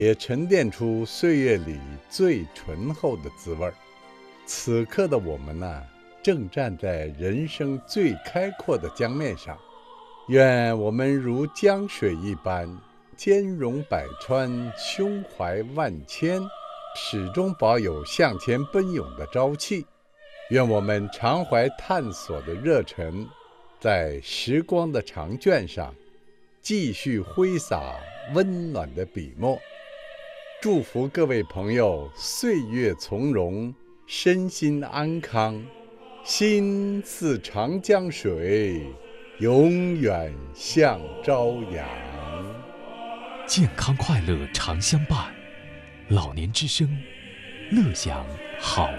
也沉淀出岁月里最醇厚的滋味儿。此刻的我们呢，正站在人生最开阔的江面上，愿我们如江水一般，兼容百川，胸怀万千，始终保有向前奔涌的朝气。愿我们常怀探索的热忱，在时光的长卷上继续挥洒温暖的笔墨。祝福各位朋友岁月从容，身心安康，心似长江水，永远向朝阳。 健康快乐常相伴，老年之声，乐享好